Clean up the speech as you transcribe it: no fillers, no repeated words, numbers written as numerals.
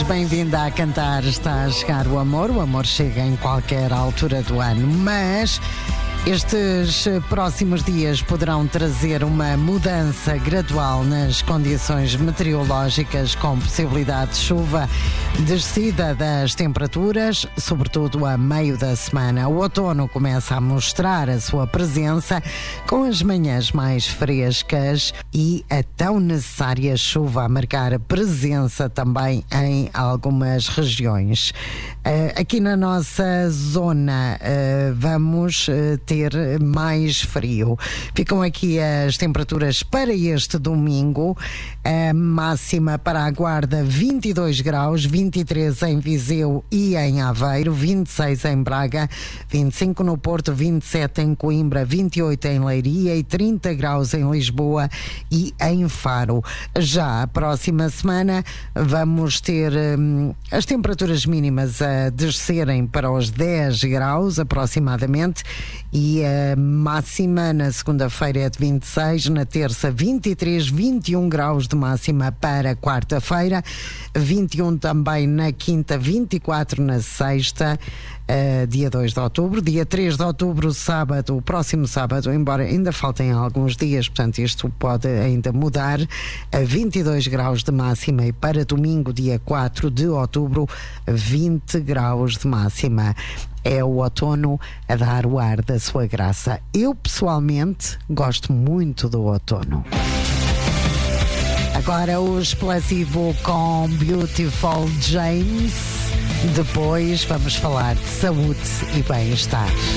bem-vinda a Cantar. Está a chegar o amor chega em qualquer altura do ano, mas estes próximos dias poderão trazer uma mudança gradual nas condições meteorológicas, com possibilidade de chuva, descida das temperaturas, sobretudo a meio da semana. O outono começa a mostrar a sua presença, com as manhãs mais frescas e a tão necessária chuva a marcar a presença também em algumas regiões. Aqui na nossa zona vamos ter mais frio. Ficam aqui as temperaturas para este domingo. A máxima para a Guarda 22 graus, 23 em Viseu e em Aveiro, 26 em Braga, 25 no Porto, 27 em Coimbra, 28 em Leiria e 30 graus em Lisboa e em Faro. Já a próxima semana vamos ter as temperaturas mínimas a descerem para os 10 graus aproximadamente, e a máxima na segunda-feira é de 26, na terça 23, 21 graus de máxima para quarta-feira, 21 também na quinta, 24 na sexta, dia 2 de outubro, dia 3 de outubro, sábado, o próximo sábado, embora ainda faltem alguns dias, portanto isto pode ainda mudar, a 22 graus de máxima, e para domingo, dia 4 de outubro, 20 graus de máxima. É o outono a dar o ar da sua graça. Eu, pessoalmente, gosto muito do outono. Agora os Placebo com Beautiful James. Depois vamos falar de saúde e bem-estar.